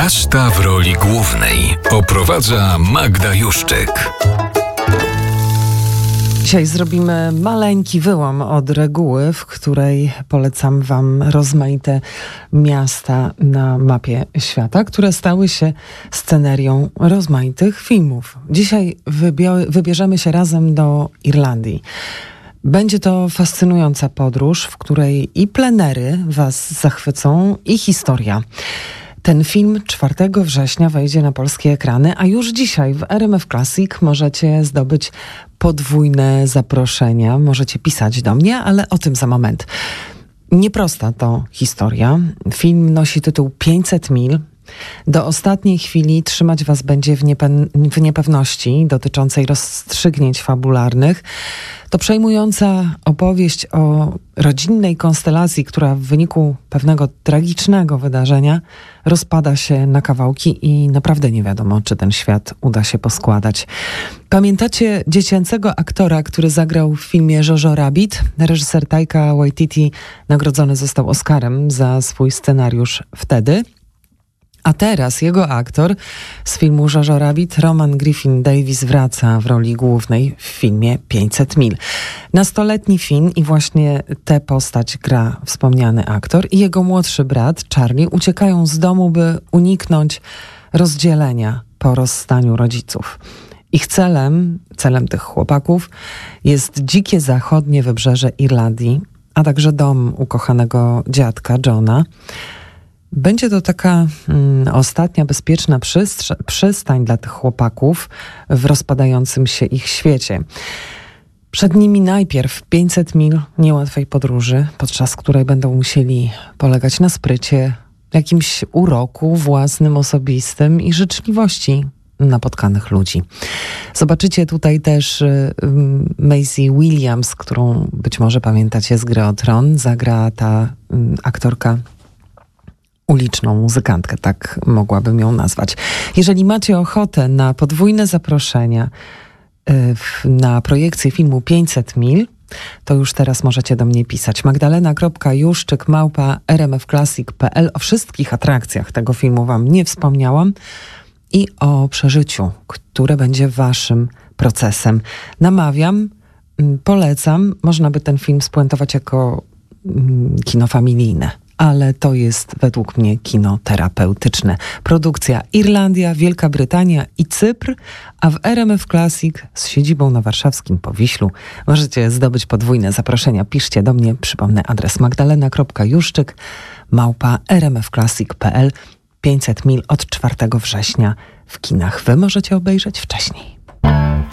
Miasta w roli głównej oprowadza Magda Juszczyk. Dzisiaj zrobimy maleńki wyłom od reguły, w której polecam wam rozmaite miasta na mapie świata, które stały się scenerią rozmaitych filmów. Dzisiaj wybierzemy się razem do Irlandii. Będzie to fascynująca podróż, w której i plenery was zachwycą, i historia. Ten film 4 września wejdzie na polskie ekrany, a już dzisiaj w RMF Classic możecie zdobyć podwójne zaproszenia. Możecie pisać do mnie, ale o tym za moment. Nieprosta to historia. Film nosi tytuł 500 mil. Do ostatniej chwili trzymać was będzie w niepewności dotyczącej rozstrzygnięć fabularnych. To przejmująca opowieść o rodzinnej konstelacji, która w wyniku pewnego tragicznego wydarzenia rozpada się na kawałki i naprawdę nie wiadomo, czy ten świat uda się poskładać. Pamiętacie dziecięcego aktora, który zagrał w filmie Jojo Rabbit? Reżyser Taika Waititi nagrodzony został Oscarem za swój scenariusz wtedy. A teraz jego aktor z filmu Jojo Rabbit, Roman Griffin Davis, wraca w roli głównej w filmie 500 mil. Nastoletni Finn i właśnie tę postać gra wspomniany aktor i jego młodszy brat Charlie uciekają z domu, by uniknąć rozdzielenia po rozstaniu rodziców. Ich celem tych chłopaków jest dzikie zachodnie wybrzeże Irlandii, a także dom ukochanego dziadka Johna. Będzie to taka ostatnia bezpieczna przystań dla tych chłopaków w rozpadającym się ich świecie. Przed nimi najpierw 500 mil niełatwej podróży, podczas której będą musieli polegać na sprycie, jakimś uroku własnym, osobistym i życzliwości napotkanych ludzi. Zobaczycie tutaj też Maisie Williams, którą być może pamiętacie z Gry o Tron. Zagra ta aktorka uliczną muzykantkę, tak mogłabym ją nazwać. Jeżeli macie ochotę na podwójne zaproszenia na projekcję filmu 500 mil, to już teraz możecie do mnie pisać. magdalena.juszczyk@rmfclassic.pl. O wszystkich atrakcjach tego filmu wam nie wspomniałam i o przeżyciu, które będzie waszym procesem. Namawiam, polecam. Można by ten film spuentować jako kino familijne. Ale to jest według mnie kino terapeutyczne. Produkcja Irlandia, Wielka Brytania i Cypr, a w RMF Classic z siedzibą na warszawskim Powiślu możecie zdobyć podwójne zaproszenia. Piszcie do mnie, przypomnę adres magdalena.juszczyk@rmfclassic.pl. 500 mil od 4 września w kinach. Wy możecie obejrzeć wcześniej.